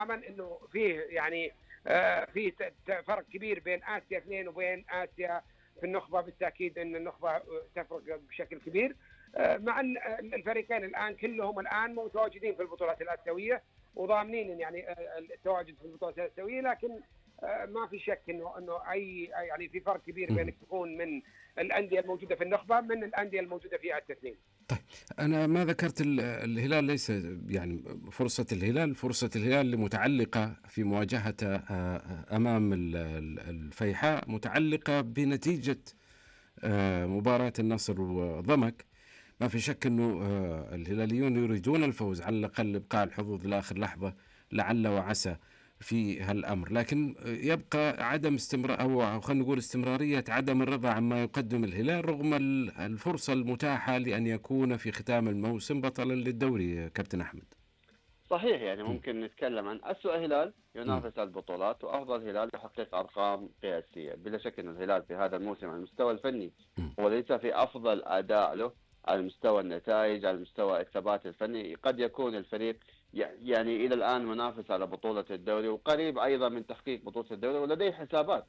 تماما انه فيه يعني في فرق كبير بين اسيا 2 وبين اسيا في النخبه. بالتاكيد ان النخبه تفرق بشكل كبير، مع ان الفريقين الان كلهم الان متواجدين في البطولات الاسيويه وضامنين يعني التواجد في البطولات الاسيويه، لكن ما في شك انه اي يعني في فرق كبير بينك تكون من الانديه الموجوده في النخبه من الانديه الموجوده في اسيا 2. طيب، أنا ما ذكرت الهلال، ليس يعني فرصة الهلال اللي متعلقة في مواجهته أمام الفيحاء متعلقة بنتيجة مباراة النصر وضمك. ما في شك أنه الهلاليون يريدون الفوز على الأقل، إبقاء الحظوظ لآخر لحظة لعل وعسى في هالأمر، لكن يبقى عدم أو خلينا نقول استمرارية عدم الرضا عما يقدم الهلال رغم الفرصة المتاحة لأن يكون في ختام الموسم بطلا للدوري. كابتن أحمد، صحيح، يعني ممكن نتكلم عن أسوأ هلال ينافس البطولات وأفضل هلال يحقق أرقام قياسية. بلا شك أن الهلال في هذا الموسم على المستوى الفني هو ليس في أفضل أداء له، على مستوى النتائج، على مستوى الثبات الفني. قد يكون الفريق يعني إلى الآن منافس على بطولة الدوري وقريب أيضا من تحقيق بطولة الدوري، ولديه حسابات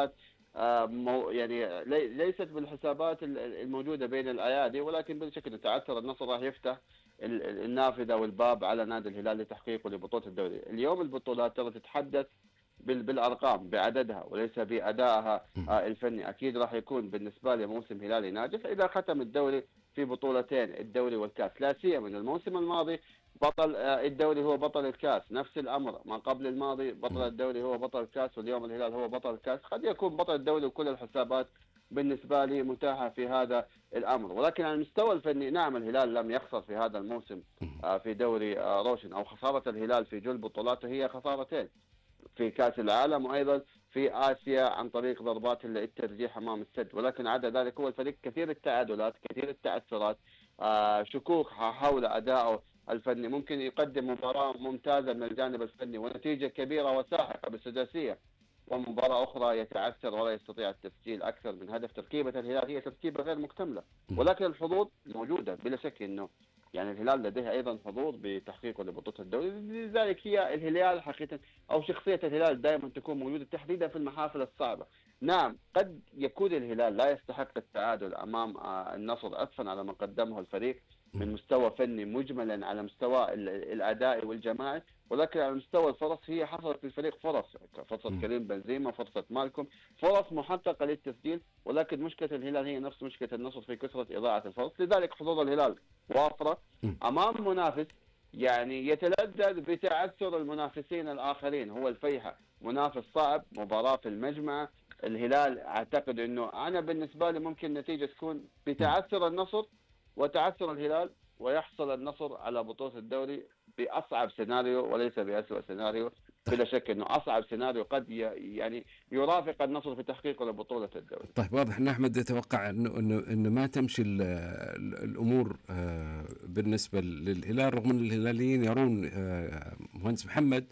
يعني ليست بالحسابات الموجودة بين الأيادي، ولكن بشكل تعثر النصر راح يفتح النافذة والباب على نادي الهلال لتحقيقه لبطولة الدوري. اليوم البطولات ترى تتحدث بالأرقام بعددها وليس بأدائها الفني. أكيد راح يكون بالنسبة لي موسم هلالي ناجح إذا ختم الدوري في بطولتين، الدوري والكاس، لا سيما من الموسم الماضي بطل الدوري هو بطل الكاس، نفس الأمر ما قبل الماضي بطل الدوري هو بطل الكاس، واليوم الهلال هو بطل الكاس. قد يكون بطل الدوري وكل الحسابات بالنسبة لي متاحة في هذا الأمر، ولكن على المستوى الفني نعم الهلال لم يخسر في هذا الموسم في دوري روشن، أو خسارة الهلال في جل بطولاته هي خسارتين في كأس العالم وأيضا في آسيا عن طريق ضربات الترجيح أمام السد. ولكن عدا ذلك هو الفريق كثير التعادلات، كثير التعثرات، شكوك حول أدائه الفني. ممكن يقدم مباراة ممتازة من الجانب الفني ونتيجة كبيرة وساحقة بالسداسية، ومباراة أخرى يتعثر ولا يستطيع التسجيل أكثر من هدف. تركيبة الهلال هي تركيبة غير مكتملة، ولكن الحظوظ موجودة بلا شك. إنه يعني الهلال لديه أيضا حظوظ بتحقيقه لبطولة الدوري، لذلك هي الهلال حقيقة أو شخصية الهلال دائما تكون موجودة تحديدا في المحافل الصعبة. نعم قد يكون الهلال لا يستحق التعادل أمام النصر أسفا على ما قدمه الفريق من مستوى فني مجملا على مستوى الأداء والجماعي، ولكن على مستوى الفرص هي حصلت للفريق فرصة كريم بنزيما، فرصة مالكم، فرص محققة للتسجيل. ولكن مشكلة الهلال هي نفس مشكلة النصر في كثرة إضاعة الفرص. لذلك حظوظ الهلال وافرة أمام منافس يعني يتلذذ بتعثر المنافسين الآخرين. هو الفيحاء منافس صعب، مباراة في المجمع. الهلال أعتقد أنه أنا بالنسبة لي ممكن نتيجة تكون بتعثر النصر وتعثر الهلال، ويحصل النصر على بطولة الدوري بأصعب سيناريو وليس بأسوأ سيناريو. بلا شك أنه أصعب سيناريو قد يعني يرافق النصر في تحقيقه لبطولة الدوري. طيب، واضح أن أحمد يتوقع أنه ما تمشي الأمور بالنسبة للهلال، رغم أن الهلاليين يرون مهندس محمد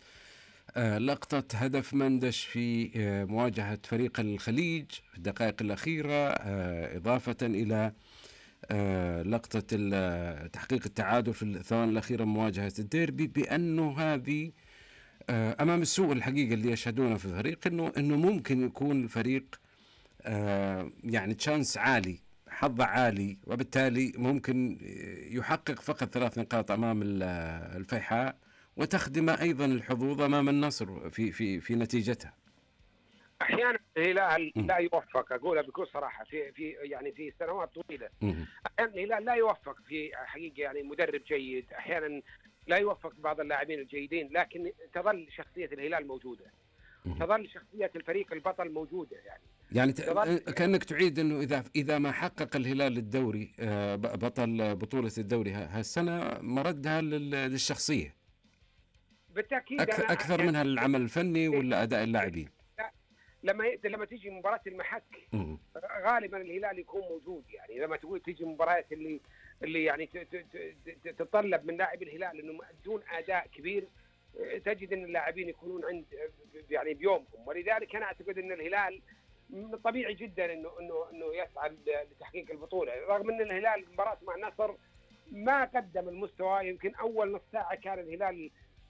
لقطة هدف مندش في مواجهة فريق الخليج في الدقائق الأخيرة، إضافة إلى لقطة تحقيق التعادل في الثواني الأخيرة مواجهة الديربي، بأنه هذه أمام السوء الحقيقة اللي يشهدونه في الفريق إنه ممكن يكون الفريق يعني تشانس عالي، حظ عالي، وبالتالي ممكن يحقق فقط 3 نقاط أمام الفيحاء وتخدم أيضا الحظوظ أمام النصر في نتيجتها. احيانا الهلال لا يوفق، اقولها بكل صراحه، في يعني في سنوات طويله احيانا الهلال لا يوفق في حقيقه، يعني مدرب جيد احيانا لا يوفق بعض اللاعبين الجيدين، لكن تظل شخصيه الهلال موجوده، تظل شخصيه الفريق البطل موجوده. يعني كأنك تعيد انه اذا ما حقق الهلال الدوري بطولة الدوري هالسنة، مردها للشخصية بالتاكيد اكثر منها العمل الفني ولا اداء اللاعبين. لما تيجي مباراة المحك غالبا الهلال يكون موجود. يعني لما تيجي مباريات اللي يعني تتطلب من لاعب الهلال انه دون اداء كبير، تجد ان اللاعبين يكونون عند يعني بيومهم. ولذلك انا اعتقد ان الهلال طبيعي جدا انه يسعى لتحقيق البطولة، رغم ان الهلال مباراة مع النصر ما قدم المستوى. يمكن اول نص ساعة كان الهلال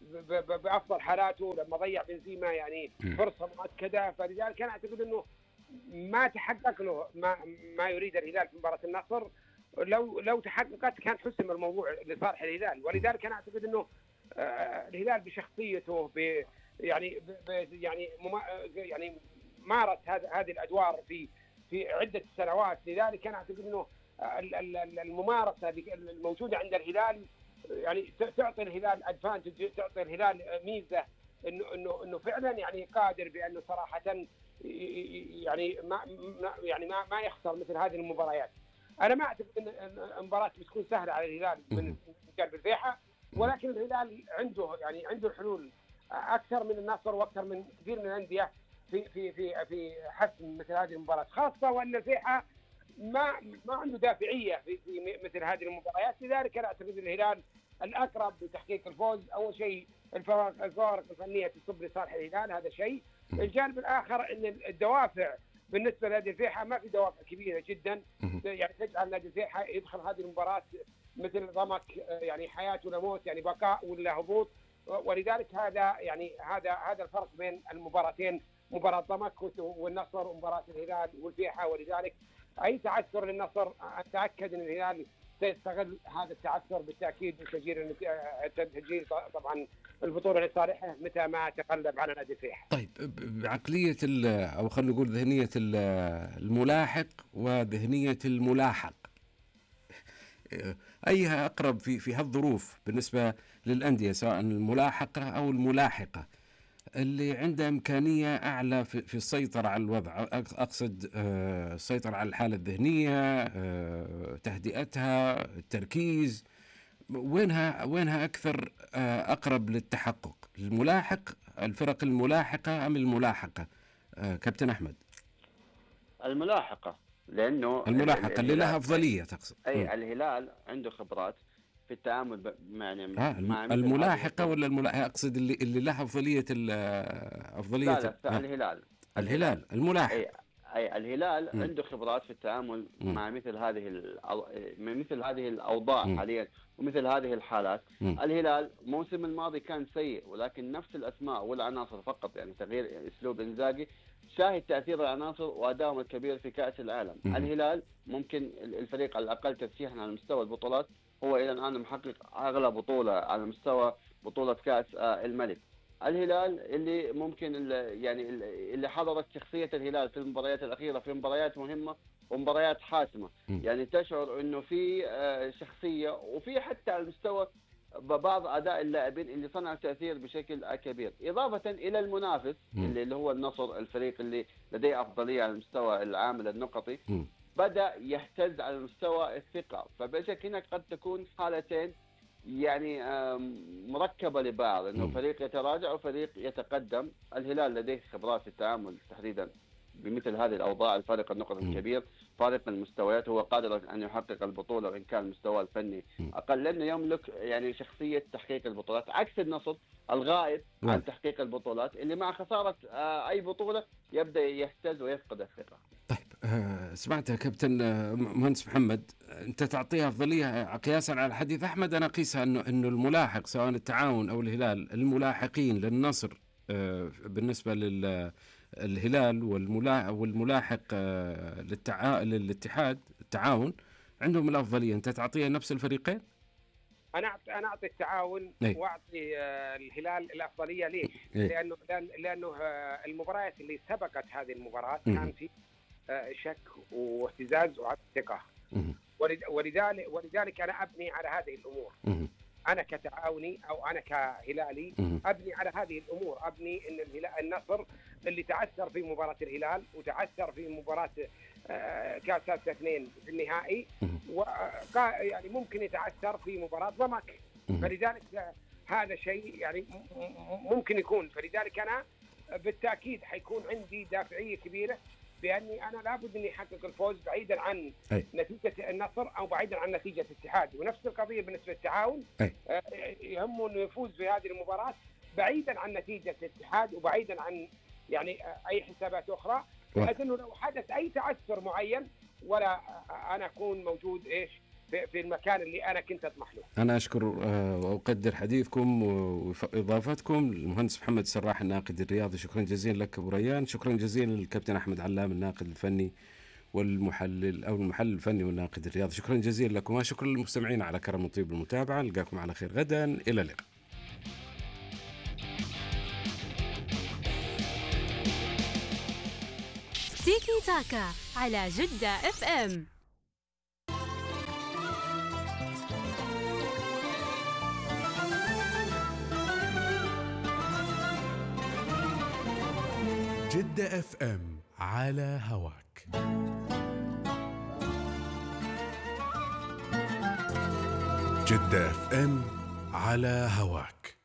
بافضل حالاته لما ضيع بنزيما يعني فرصه مؤكده. فلذلك انا اعتقد انه ما تحقق له ما يريد الهلال في مباراه النصر. لو تحققت كان حسم الموضوع لصالح الهلال. ولذلك انا اعتقد انه الهلال بشخصيته يعني يعني مارس هذه الادوار في عده سنوات. لذلك انا اعتقد انه الممارسه الموجوده عند الهلال يعني تعطي الهلال ادفانتج، تعطي الهلال ميزه انه فعلا يعني قادر بانه صراحه يعني ما يخسر مثل هذه المباريات. انا ما اعتقد ان المباراه بتكون سهله على الهلال من قلب الفيحة، ولكن الهلال عنده حلول اكثر من النصر واكثر من كثير من الانديه في حسم مثل هذه المباراه، خاصه وان الفيحة ما عنده دافعيه في مثل هذه المباريات. لذلك انا اعتقد الهلال الاقرب لتحقيق الفوز. اول شيء الفوارق الفنيه تصب لصالح الهلال، هذا شيء. الجانب الاخر ان الدوافع بالنسبه لنادي الفيحة ما في دوافع كبيره جدا يعني تجعل نادي الفيحة يدخل هذه المباراه مثل ضمك يعني حياه ولا موت، يعني بقاء ولا هبوط. ولذلك هذا الفرق بين المباراتين، مباراه ضمك والنصر ومباراه الهلال والفيحة. ولذلك اي تعثر للنصر اتاكد ان الهلال سيستغل هذا التعثر بالتاكيد بتسجيل طبعا البطوله لصالحه متى ما تغلب على نادي الفيحة. طيب بعقليه او خلينا نقول ذهنيه الملاحق وذهنيه الملاحق، ايها اقرب في هالظروف بالنسبه للانديه سواء الملاحقه او الملاحقه اللي عنده إمكانية أعلى في السيطرة على الوضع؟ أقصد السيطرة على الحالة الذهنية، تهدئتها، التركيز، وينها أكثر أقرب للتحقق؟ الفرق الملاحقة أم الملاحقة؟ كابتن أحمد. الملاحقة، لأنه الملاحقة اللي لها أفضلية تقصد؟ أي الهلال عنده خبرات في التعامل مع الملاحقة ولا الملاحقة؟ أقصد اللي لها أفضلية لا الهلال الملاحق. أي الهلال عنده خبرات في التعامل مع مثل هذه الأوضاع حاليا ومثل هذه الحالات. الهلال الموسم الماضي كان سيء، ولكن نفس الأسماء والعناصر فقط، يعني تغيير أسلوب إنزاغي شاهد تأثير العناصر وأدائهم الكبير في كأس العالم. الهلال ممكن الفريق على الأقل ترشيحا على مستوى البطولات، هو إلى الآن محقق أغلى بطولة على مستوى بطولة كأس الملك. الهلال اللي ممكن اللي حضرت شخصية الهلال في المباريات الأخيرة في مباريات مهمة ومباريات حاسمة، يعني تشعر إنه في شخصية، وفي حتى على مستوى بعض أداء اللاعبين اللي صنع تأثير بشكل كبير، إضافة إلى المنافس اللي هو النصر، الفريق اللي لديه أفضلية على المستوى العامل النقطي، بدأ يهتز على مستوى الثقة. فبشك هنا قد تكون حالتين يعني مركبة لبعض، انه فريق يتراجع وفريق يتقدم. الهلال لديه خبرات في التعامل تحديدا بمثل هذه الاوضاع، الفارق النقط الكبير، فارق المستويات، هو قادر ان يحقق البطولة وان كان مستواه الفني اقل، لانه يملك يعني شخصية تحقيق البطولات، عكس النصر الغائب عن تحقيق البطولات اللي مع خسارة اي بطولة يبدأ يهتز ويفقد الثقة. طيب سمعت يا كابتن مهندس محمد، انت تعطيها افضليه قياسا على حديث احمد. انا اقيسها انه الملاحق سواء التعاون او الهلال، الملاحقين للنصر بالنسبه للهلال والملاحق للاتحاد التعاون عندهم الافضليه. انت تعطيها نفس الفريقين؟ انا اعطي التعاون واعطي الهلال الافضليه. ليش؟ لانه المباريات اللي سبقت هذه المباراه كان في شك واهتزاز وعدم ثقه، ولذلك انا ابني على هذه الامور. انا كتعاوني او انا كهلالي ابني على هذه الامور، ابني ان النصر اللي تعثر في مباراه الهلال وتعثر في مباراه كاس اسيا 2 في النهائي، يعني ممكن يتعثر في مباراه ضمك. فلذلك هذا شيء يعني ممكن يكون. فلذلك انا بالتاكيد حيكون عندي دافعيه كبيره باني انا لابد اني احقق الفوز بعيدا عن نتيجه النصر او بعيدا عن نتيجه الاتحاد. ونفس القضيه بالنسبه للتعاون، يهمه انه يفوز في هذه المباراه بعيدا عن نتيجه الاتحاد وبعيدا عن يعني اي حسابات اخرى، بحيث انه لو حدث اي تعثر معين ولا انا اكون موجود في المكان اللي انا كنت اطمح له. أنا أشكر وأقدر حديثكم وإضافتكم. المهندس محمد السراح الناقد الرياضي، شكرا جزيلا لك أبو ريان. شكرا جزيلا للكابتن أحمد علام الناقد الفني والمحلل أو المحلل الفني والناقد الرياضي، شكرا جزيلا لكم. وشكرا للمستمعين على كرم وطيب المتابعة. نلقاكم على خير غدا، إلى اللقاء. تيكي تاكا على جدة اف ام. جدة اف ام على هواك. جدة اف ام على هواك.